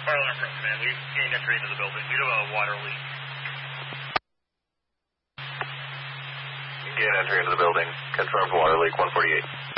Man, we've gained entry into the building. We do have a water leak. Gain entry into the building. Confirmed water leak 148.